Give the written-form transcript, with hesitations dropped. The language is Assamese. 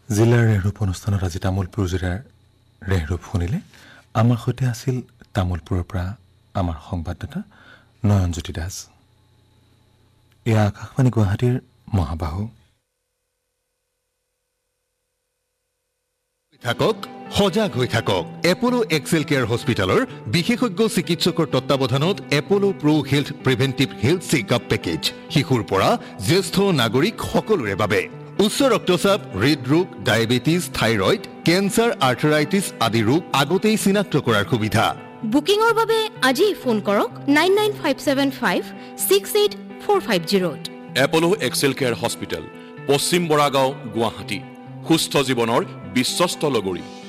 জিলাৰ ৰেহৰূপ অনুষ্ঠানত আজি তামোলপুৰ জিলাৰ ৰেহৰূপ শুনিলে। আমাৰ সৈতে আছিল তামোলপুৰৰ পৰা আমাৰ সংবাদদাতা নয়নজ্যোতি দাস। এয়া আকাশবাণী গুৱাহাটীৰ মহাবাহু। থাকক সজাগ হৈ থাকক। এপলো এক্সেল কেয়াৰ হস্পিটেলৰ বিশেষজ্ঞ চিকিৎসকৰ তত্বাৱধানত এপলো প্ৰ' health preventive health checkup package শিশুৰ পৰা জ্যেষ্ঠ নাগৰিক সকলোৰে বাবে। উচ্চ ৰক্তচাপ, হৃদৰোগ, ডায়েবেটিছ, থাইৰয়ড, কেঞ্চাৰ, আৰ্থৰাইটিছ আদি ৰোগ আগতেই চিনাক্ত কৰাৰ সুবিধা। বুকিঙৰ বাবে আজি ফোন কৰক 9957568450। এপলো এক্সেল কেয়াৰ হস্পিটেল, পশ্চিম বৰাগাঁও, গুৱাহাটী। সুস্থ জীৱনৰ বিশ্বস্ত লগৰী।